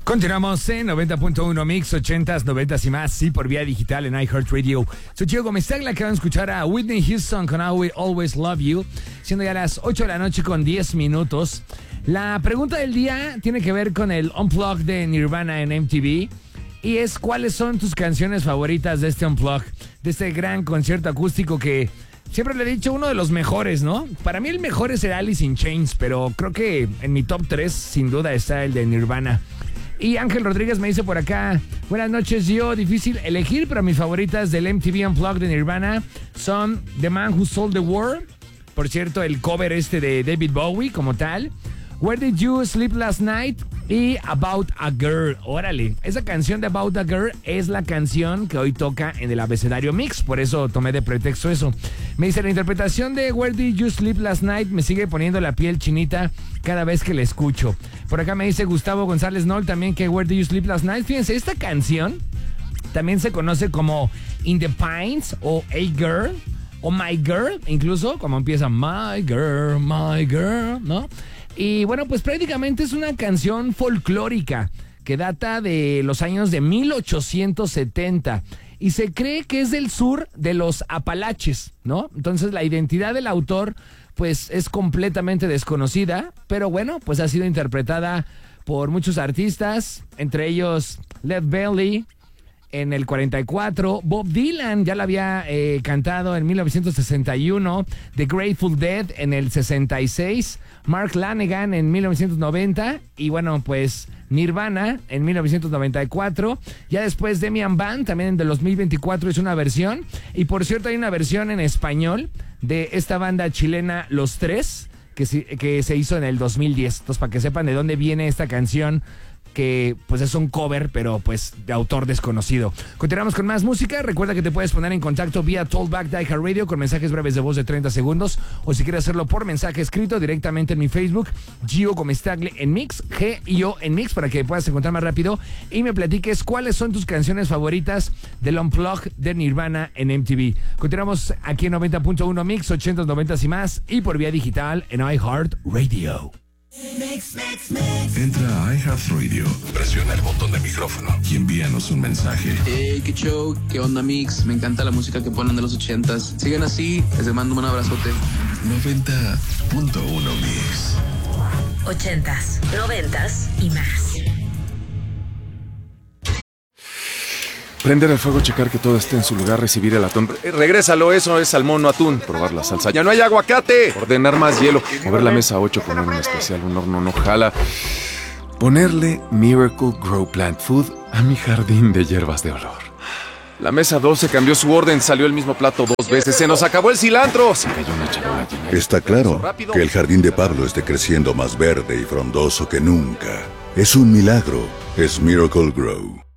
Continuamos en 90.1 Mix, 80s, 90s y más, sí, por vía digital en iHeartRadio. Soy Chico Gómez Tagla, acaban de escuchar a Whitney Houston con I Will Always Love You, siendo ya las 8 de la noche con 10 minutos. La pregunta del día tiene que ver con el Unplugged de Nirvana en MTV. Y es, ¿cuáles son tus canciones favoritas de este Unplugged? De este gran concierto acústico que siempre le he dicho uno de los mejores, ¿no? Para mí el mejor es el Alice in Chains, pero creo que en mi top 3 sin duda está el de Nirvana. Y Ángel Rodríguez me dice por acá: buenas noches, yo, difícil elegir, pero mis favoritas del MTV Unplugged de Nirvana son The Man Who Sold the World, por cierto, el cover de David Bowie como tal, Where Did You Sleep Last Night y About a Girl. Órale, esa canción de About a Girl es la canción que hoy toca en el abecedario Mix, por eso tomé de pretexto eso. Me dice, la interpretación de Where Did You Sleep Last Night me sigue poniendo la piel chinita cada vez que la escucho. Por acá me dice Gustavo González Noll también que Where Did You Sleep Last Night. Fíjense, esta canción también se conoce como In the Pines o A Girl o My Girl, incluso como empieza My Girl, ¿no? Y bueno, pues prácticamente es una canción folclórica que data de los años de 1870 y se cree que es del sur de los Apalaches, ¿no? Entonces la identidad del autor pues es completamente desconocida, pero bueno, pues ha sido interpretada por muchos artistas, entre ellos Led Belly en el 44, Bob Dylan ya la había cantado en 1961, The Grateful Dead en el 66, Mark Lanegan en 1990 y bueno, pues Nirvana en 1994. Ya después Demi Van también de 2024 hizo una versión. Y por cierto hay una versión en español de esta banda chilena Los Tres que se hizo en el 2010. Entonces para que sepan de dónde viene esta canción, que pues es un cover, pero pues de autor desconocido. Continuamos con más música. Recuerda que te puedes poner en contacto vía Talkback de iHeartRadio con mensajes breves de voz de 30 segundos, o si quieres hacerlo por mensaje escrito directamente en mi Facebook, Gio Gómez Tagle en Mix, G-I-O en Mix, para que puedas encontrar más rápido y me platiques cuáles son tus canciones favoritas del Unplugged de Nirvana en MTV. Continuamos aquí en 90.1 Mix, 80s, 90s y más, y por vía digital en iHeartRadio. Entra a iHeartRadio, presiona el botón de micrófono y envíanos un mensaje. Hey, qué show, qué onda Mix, me encanta la música que ponen de los 80s. Sigan así, les mando un abrazote. 90.1 Mix. 80s, 90s y más. Prender el fuego, checar que todo esté en su lugar, recibir el atún. Regrésalo, eso es salmón, no atún. Probar la salsa. ¡Ya no hay aguacate! Ordenar más hielo. Mover la mesa 8, poner un especial, un horno no jala. Ponerle Miracle Grow Plant Food a mi jardín de hierbas de olor. La mesa 12 cambió su orden, salió el mismo plato 2 veces. ¡Se nos acabó el cilantro! Se cayó una charola llena. Está claro que el jardín de Pablo esté creciendo más verde y frondoso que nunca. Es un milagro. Es Miracle Grow.